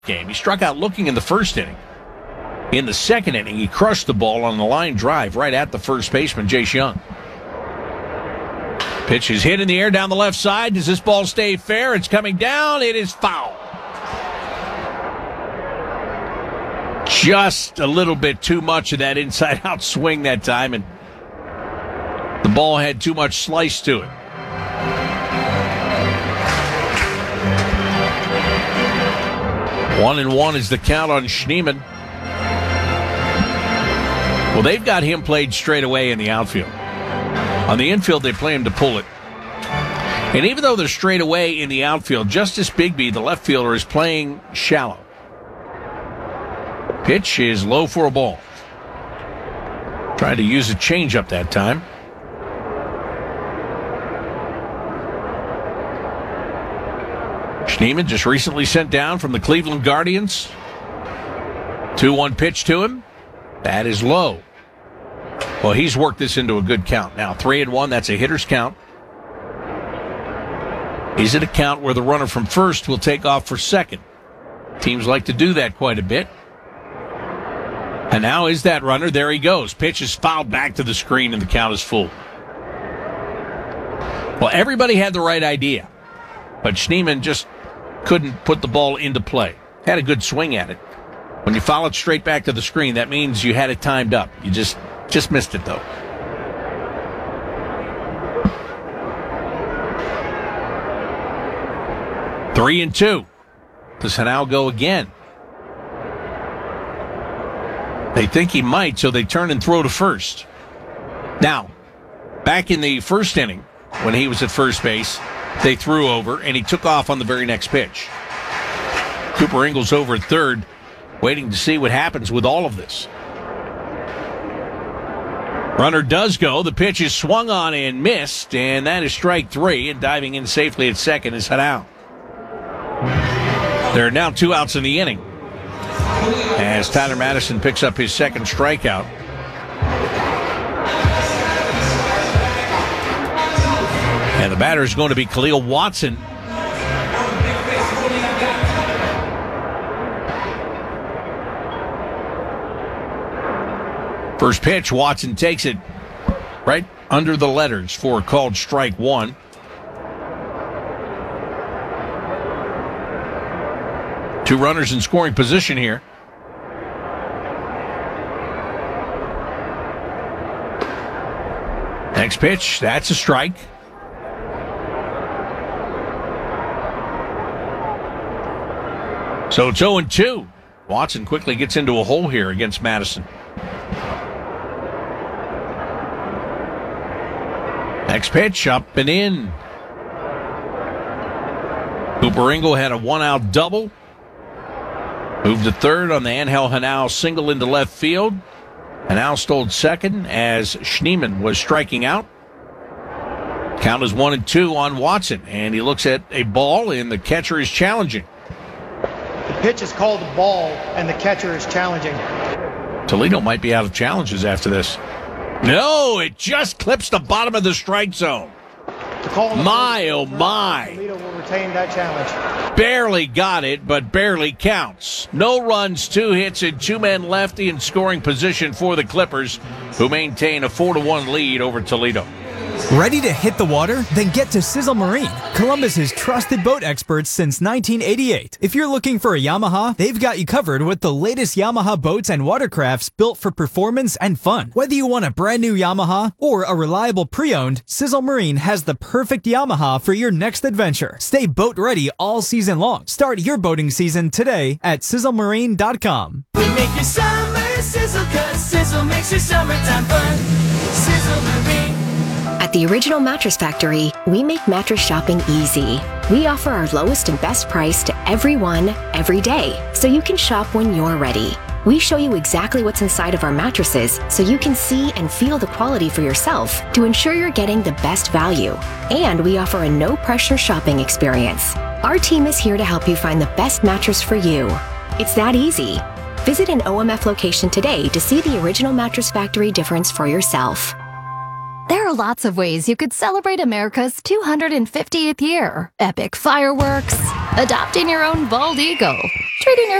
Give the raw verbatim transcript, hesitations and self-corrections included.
game. He struck out looking in the first inning. In the second inning, he crushed the ball on the line drive right at the first baseman, Jace Jung. Pitch is hit in the air down the left side. Does this ball stay fair? It's coming down. It is foul. Just a little bit too much of that inside-out swing that time, and the ball had too much slice to it. One and one is the count on Schneemann. Well, they've got him played straight away in the outfield. On the infield, they play him to pull it. And even though they're straight away in the outfield, Justice Bigbie, the left fielder, is playing shallow. Pitch is low for a ball. Tried to use a changeup that time. Schneemann just recently sent down from the Cleveland Guardians. two one pitch to him. That is low. Well, he's worked this into a good count. Now, three and one, that's a hitter's count. Is it a count where the runner from first will take off for second? Teams like to do that quite a bit. And now is that runner. There he goes. Pitch is fouled back to the screen, and the count is full. Well, everybody had the right idea, but Schneemann just couldn't put the ball into play. Had a good swing at it. When you foul it straight back to the screen, that means you had it timed up. You just, just missed it, though. Three and two. Does Hanau go again? They think he might, so they turn and throw to first. Now, back in the first inning, when he was at first base, they threw over, and he took off on the very next pitch. Cooper Ingles over at third, waiting to see what happens with all of this. Runner does go. The pitch is swung on and missed, and that is strike three, and diving in safely at second is Hanau. There are now two outs in the inning as Tyler Madison picks up his second strikeout. And the batter is going to be Khalil Watson. First pitch, Watson takes it right under the letters for a called strike one. Two runners in scoring position here. Next pitch, that's a strike. So it's oh and two. Watson quickly gets into a hole here against Madison. Next pitch, up and in. Cooper Ingle had a one-out double. Moved to third on the Angel Hanau single into left field. Hanau stole second as Schneemann was striking out. Count is one and two on Watson, and he looks at a ball, and the catcher is challenging. The pitch is called a ball, and the catcher is challenging. Toledo might be out of challenges after this. No, it just clips the bottom of the strike zone. My, oh my. Toledo will retain that challenge. Barely got it, but barely counts. No runs, two hits, and two men left in scoring position for the Clippers, who maintain a four to one lead over Toledo. Ready to hit the water? Then get to Sizzle Marine, Columbus's trusted boat experts since nineteen eighty-eight. If you're looking for a Yamaha, they've got you covered with the latest Yamaha boats and watercrafts built for performance and fun. Whether you want a brand new Yamaha or a reliable pre-owned, Sizzle Marine has the perfect Yamaha for your next adventure. Stay boat ready all season long. Start your boating season today at sizzle marine dot com. We make your summer sizzle, cause Sizzle makes your summertime fun. Sizzle Marine. At the Original Mattress Factory, we make mattress shopping easy. We offer our lowest and best price to everyone, every day, so you can shop when you're ready. We show you exactly what's inside of our mattresses so you can see and feel the quality for yourself to ensure you're getting the best value. And we offer a no-pressure shopping experience. Our team is here to help you find the best mattress for you. It's that easy. Visit an O M F location today to see the Original Mattress Factory difference for yourself. There are lots of ways you could celebrate America's two hundred fiftieth year. Epic fireworks, adopting your own bald eagle, Treating your